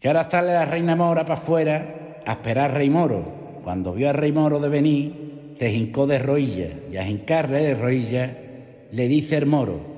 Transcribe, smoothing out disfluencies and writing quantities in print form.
Que ahora está la reina mora para afuera a esperar al rey moro. Cuando vio al rey moro de venir, se hincó de rodillas y a hincarle de rodillas le dice el moro: